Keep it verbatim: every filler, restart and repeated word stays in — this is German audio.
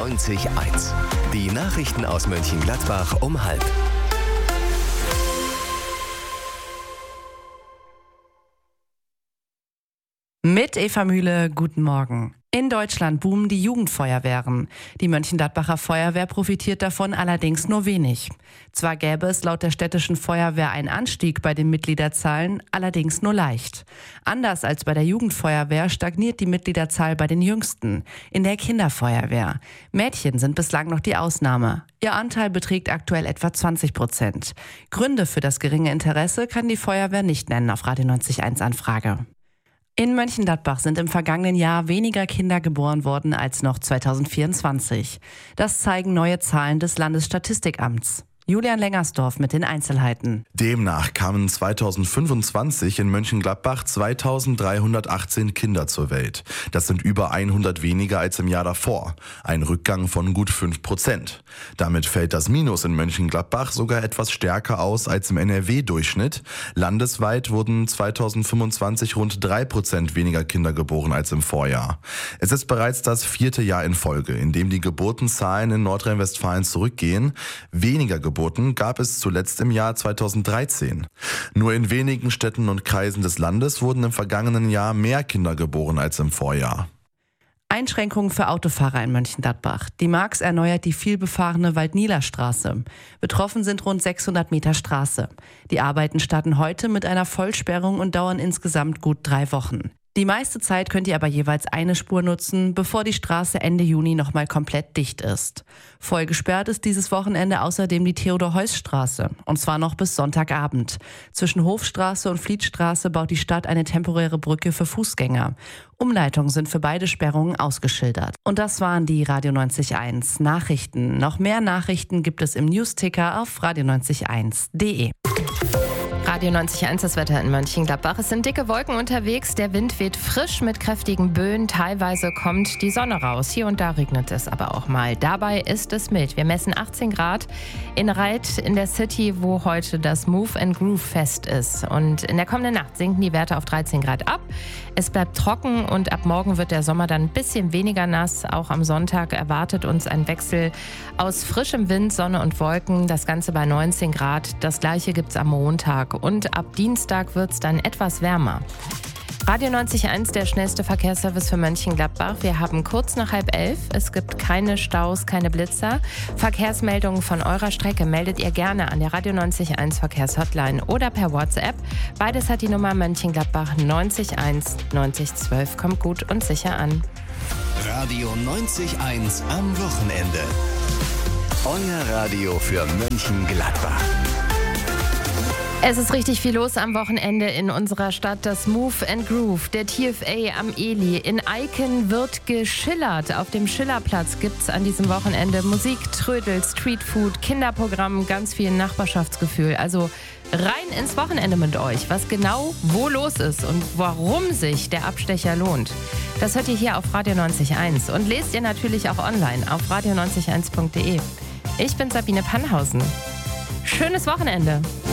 neunzig eins. Die Nachrichten aus Mönchengladbach um halb. Mit Eva Mühle, guten Morgen. In Deutschland boomen die Jugendfeuerwehren. Die Mönchengladbacher Feuerwehr profitiert davon allerdings nur wenig. Zwar gäbe es laut der städtischen Feuerwehr einen Anstieg bei den Mitgliederzahlen, allerdings nur leicht. Anders als bei der Jugendfeuerwehr stagniert die Mitgliederzahl bei den Jüngsten, in der Kinderfeuerwehr. Mädchen sind bislang noch die Ausnahme. Ihr Anteil beträgt aktuell etwa zwanzig Prozent. Gründe für das geringe Interesse kann die Feuerwehr nicht nennen auf Radio neunzig eins Anfrage. In Mönchengladbach sind im vergangenen Jahr weniger Kinder geboren worden als noch zweitausendvierundzwanzig. Das zeigen neue Zahlen des Landesstatistikamts. Julian Lengersdorf mit den Einzelheiten. Demnach kamen zweitausendfünfundzwanzig in Mönchengladbach zweitausenddreihundertachtzehn Kinder zur Welt. Das sind über hundert weniger als im Jahr davor. Ein Rückgang von gut fünf Prozent. Damit fällt das Minus in Mönchengladbach sogar etwas stärker aus als im N R W-Durchschnitt. Landesweit wurden zweitausendfünfundzwanzig rund drei Prozent weniger Kinder geboren als im Vorjahr. Es ist bereits das vierte Jahr in Folge, in dem die Geburtenzahlen in Nordrhein-Westfalen zurückgehen. Weniger Geburten gab es zuletzt im Jahr zweitausenddreizehn. Nur in wenigen Städten und Kreisen des Landes wurden im vergangenen Jahr mehr Kinder geboren als im Vorjahr. Einschränkungen für Autofahrer in Mönchengladbach. Die Marx erneuert die vielbefahrene Waldnieler-Straße. Betroffen sind rund sechshundert Meter Straße. Die Arbeiten starten heute mit einer Vollsperrung und dauern insgesamt gut drei Wochen. Die meiste Zeit könnt ihr aber jeweils eine Spur nutzen, bevor die Straße Ende Juni nochmal komplett dicht ist. Voll gesperrt ist dieses Wochenende außerdem die Theodor-Heuss-Straße, und zwar noch bis Sonntagabend. Zwischen Hofstraße und Flietstraße baut die Stadt eine temporäre Brücke für Fußgänger. Umleitungen sind für beide Sperrungen ausgeschildert. Und das waren die Radio neunzig eins Nachrichten. Noch mehr Nachrichten gibt es im Newsticker auf radio neunzig eins punkt de. Radio neunzig eins, das Wetter in Mönchengladbach. Es sind dicke Wolken unterwegs, der Wind weht frisch mit kräftigen Böen, teilweise kommt die Sonne raus. Hier und da regnet es aber auch mal. Dabei ist es mild. Wir messen achtzehn Grad in Reit in der City, wo heute das Move and Groove Fest ist. Und in der kommenden Nacht sinken die Werte auf dreizehn Grad ab. Es bleibt trocken und ab morgen wird der Sommer dann ein bisschen weniger nass. Auch am Sonntag erwartet uns ein Wechsel aus frischem Wind, Sonne und Wolken. Das Ganze bei neunzehn Grad. Das gleiche gibt's am Montag. Und ab Dienstag wird es dann etwas wärmer. Radio neunzig eins, der schnellste Verkehrsservice für Mönchengladbach. Wir haben kurz nach halb elf. Es gibt keine Staus, keine Blitzer. Verkehrsmeldungen von eurer Strecke meldet ihr gerne an der Radio neunzig eins Verkehrshotline oder per WhatsApp. Beides hat die Nummer Mönchengladbach neunzig eins neunzig zwölf. Kommt gut und sicher an. Radio neunzig eins am Wochenende. Euer Radio für Mönchengladbach. Es ist richtig viel los am Wochenende in unserer Stadt. Das Move and Groove, der T F A am Eli. In Eiken wird geschillert. Auf dem Schillerplatz gibt es an diesem Wochenende Musik, Trödel, Streetfood, Kinderprogramm, ganz viel Nachbarschaftsgefühl. Also rein ins Wochenende mit euch. Was genau wo los ist und warum sich der Abstecher lohnt, das hört ihr hier auf Radio neunzig eins. Und lest ihr natürlich auch online auf radio neunzig eins punkt de. Ich bin Sabine Pannhausen. Schönes Wochenende.